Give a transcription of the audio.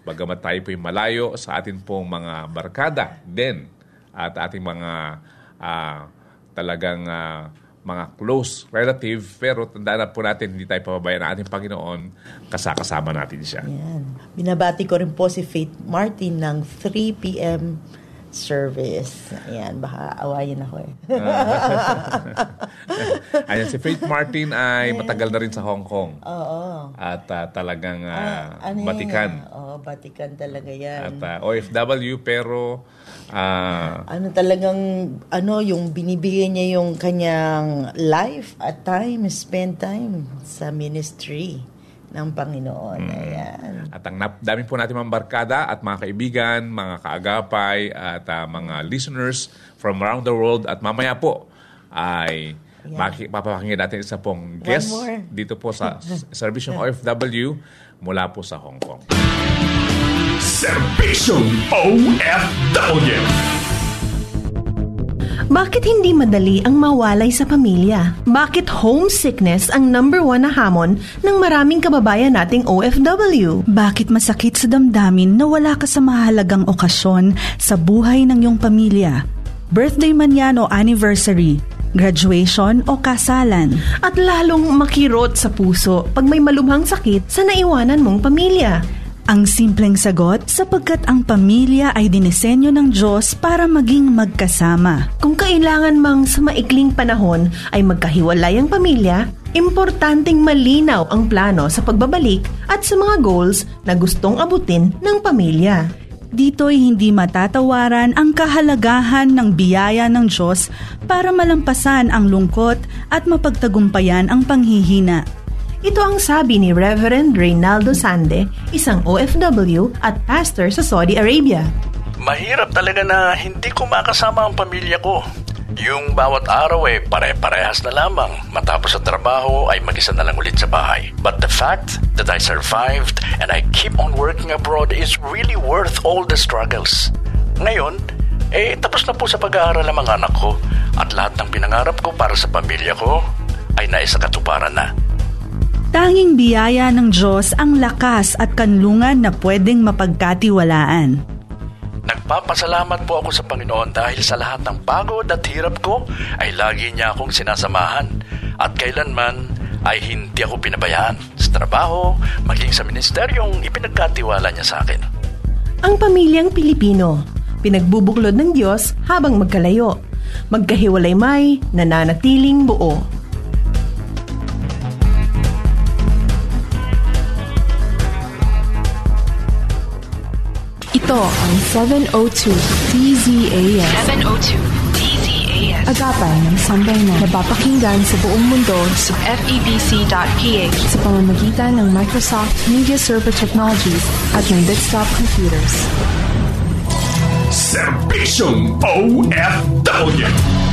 Bagamat tayo po'y malayo sa atin pong mga barkada din at ating mga talagang mga close relative, pero tandaan na po natin, hindi tayo pababayan ng ating Panginoon, kasama natin siya. Yan. Binabati ko rin po si Faith Martin ng 3 p.m. service. Ayan, baka awayin ako Ayan, si Faith Martin ay matagal na rin sa Hong Kong. Oo. At talagang Vatican. Oo, Vatican talaga yan. At OFW, pero yung binibigay niya yung kanyang life at time, spend time sa ministry ng Panginoon. Ayan. At ang dami po natin mga barkada at mga kaibigan, mga kaagapay at mga listeners from around the world. At mamaya po ay papapakinggan natin isa pong guest dito po sa Serbisyong OFW mula po sa Hong Kong. Serbisyong OFW. Bakit hindi madali ang mawalay sa pamilya? Bakit homesickness ang number 1 na hamon ng maraming kababayan nating OFW? Bakit masakit sa damdamin na wala ka sa mahalagang okasyon sa buhay ng iyong pamilya? Birthday man yan o anniversary, graduation o kasalan. At lalong makirot sa puso pag may malubhang sakit sa naiwanan mong pamilya. Ang simpleng sagot, sapagkat ang pamilya ay dinisenyo ng Diyos para maging magkasama. Kung kailangan mang sa maikling panahon ay magkahiwalay ang pamilya, importanteng malinaw ang plano sa pagbabalik at sa mga goals na gustong abutin ng pamilya. Dito'y hindi matatawaran ang kahalagahan ng biyaya ng Diyos para malampasan ang lungkot at mapagtagumpayan ang panghihina. Ito ang sabi ni Reverend Reynaldo Sande, isang OFW at pastor sa Saudi Arabia. Mahirap talaga na hindi ko makasama ang pamilya ko. Yung bawat araw ay pare-parehas na lamang. Matapos sa trabaho ay mag-isa na lang ulit sa bahay. But the fact that I survived and I keep on working abroad is really worth all the struggles. Ngayon, tapos na po sa pag-aaral ang mga anak ko at lahat ng pinangarap ko para sa pamilya ko ay naisakatuparan na. Tanging biyaya ng Diyos ang lakas at kanlungan na pwedeng mapagkatiwalaan. Nagpapasalamat po ako sa Panginoon dahil sa lahat ng pagod at hirap ko ay lagi niya akong sinasamahan at kailanman ay hindi ako pinabayaan sa trabaho, maging sa ministeryong ipinagkatiwala niya sa akin. Ang pamilyang Pilipino, pinagbubuklod ng Diyos habang magkalayo, magkahiwalay may nananatiling buo. Ito ang 702 DZAS. 702 DZAS. Agapay ng sambayanan. Napapakinggan sa buong mundo sa FEBC.ph sa pamamagitan ng Microsoft Media Server Technologies at ng desktop computers. Serbisyong OFW.